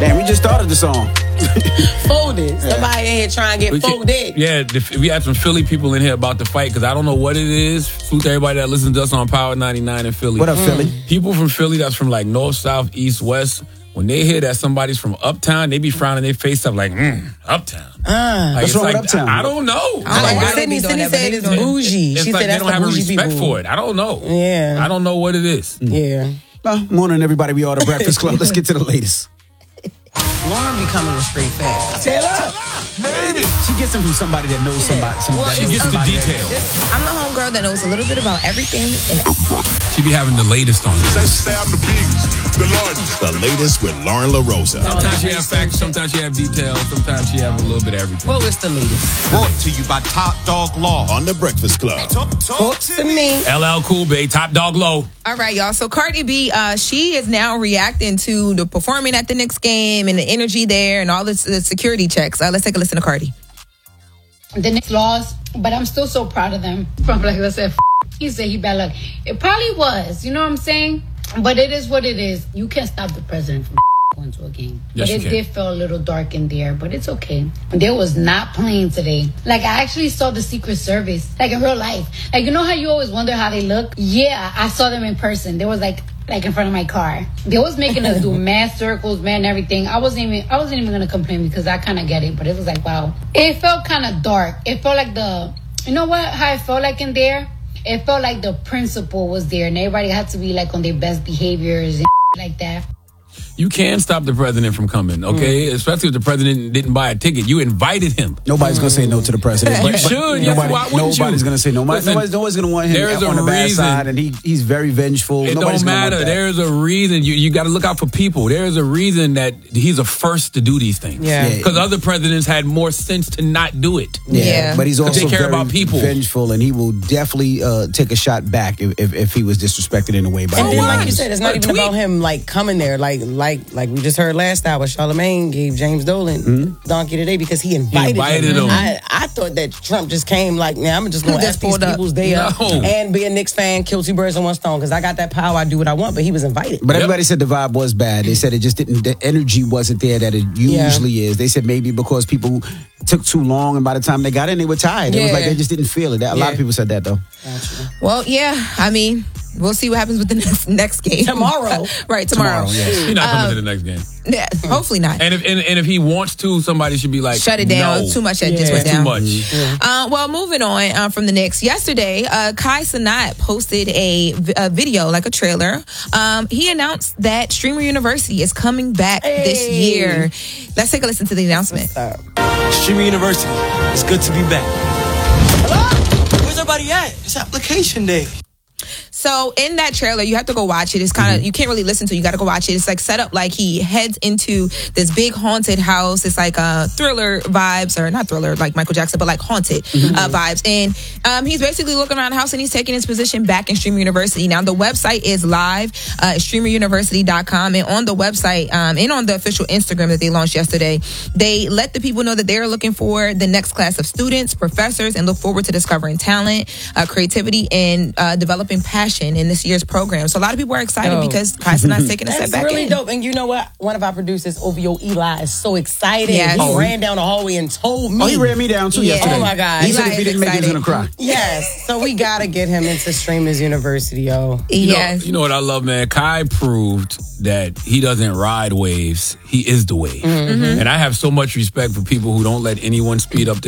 Damn, we just started the song. Folded. Somebody in here trying to get folded. Yeah, we had some Philly people in here about the fight because I don't know what it is. Salute to everybody that listens to us on Power 99 in Philly. What up, Philly? People from Philly that's from like north, south, east, west, when they hear that somebody's from Uptown, they be frowning their face up like, Uptown. What's wrong with Uptown? I don't know. Sydney said it's bougie. It's She like said they that's don't the have a bougie respect people. for it. I don't know. Yeah. I don't know what it is. Yeah. Morning, everybody. We are the Breakfast Club. Let's get to the latest. Lauren be coming with straight facts. She gets them from somebody that knows somebody. She gets the details. I'm the homegirl that knows a little bit about everything. She be having the latest on it. The latest with Lauren LaRosa. Sometimes she have facts, sometimes she have details, sometimes she have a little bit of everything. What was the latest? Brought to you by Top Dog Law on The Breakfast Club. Talk to me. LL Cool Bay, Top Dog Low. All right, y'all. So Cardi B, she is now reacting to the performing at the Knicks game and the energy there and all the security checks. Let's take a listen to Cardi. The Knicks lost, but I'm still so proud of them. From like I said, he said he bad luck. It probably was, you know what I'm saying? But it is what it is. You can't stop the president from going to a game. Yes, but it did feel a little dark in there, but it's okay. They was not playing today. Like, I actually saw the Secret Service, like in real life. Like, you know how you always wonder how they look? Yeah, I saw them in person. They was like in front of my car. They was making us do mad circles, man, everything. I wasn't even gonna complain because I kind of get it, but it was like, wow. It felt kind of dark. It felt like you know what? How it felt like in there? It felt like the principal was there and everybody had to be like on their best behaviors and like that. You can stop the president from coming, okay? Especially if the president didn't buy a ticket. You invited him. Nobody's going to say no to the president. You should. Nobody's going to say no. Nobody's going to want him on the bad side, and he's very vengeful. It don't matter. There's a reason. You got to look out for people. There's a reason that he's a first to do these things. Yeah. Because other presidents had more sense to not do it. Yeah. But he's also take care very about people. vengeful, and he will definitely take a shot back if he was disrespected in a way. And then, like you said, it's not even about him like coming there. Like we just heard last hour, Charlamagne gave James Dolan donkey today because he invited him. I thought that Trump just came like, now I'm just going to ask these people's day up and be a Knicks fan, kill two birds with one stone because I got that power, I do what I want, but he was invited. But everybody said the vibe was bad. They said it just didn't, the energy wasn't there that it usually is. They said maybe because people took too long and by the time they got in, they were tired. It was like they just didn't feel it. A lot of people said that though. Gotcha. Well, yeah, I mean, we'll see what happens with the next game. Tomorrow. Right, tomorrow. Yes. He's not coming to the next game. Yeah, hopefully not. And if he wants to, somebody should be like, shut it down. No. Too much that just went Too down. much. Well, moving on from the Knicks. Yesterday, Kai Cenat posted a video, like a trailer. He announced that Streamer University is coming back this year. Let's take a listen to the announcement. Streamer University, it's good to be back. Hello? Where's everybody at? It's application day. So in that trailer, you have to go watch it. It's kind of, you can't really listen to it. You got to go watch it. It's like set up like he heads into this big haunted house. It's like Thriller vibes, or not Thriller like Michael Jackson, but like haunted vibes. And he's basically looking around the house and he's taking his position back in Streamer University. Now the website is live, streameruniversity.com. And on the website and on the official Instagram that they launched yesterday, they let the people know that they're looking for the next class of students, professors, and look forward to discovering talent, creativity, and developing passion in this year's program. So a lot of people are excited because Kai Cenat's taking a step back. That's really in. dope. And you know what? One of our producers, OVO Eli, is so excited. Yes. He ran down the hallway and told me. Oh, he ran me down too yesterday. Oh my God. He said if he didn't make it, he was going to cry. Yes. So we got to get him into Streamers University, yo. Yes. You know what I love, man? Kai proved that he doesn't ride waves. He is the wave. And I have so much respect for people who don't let anyone speed up their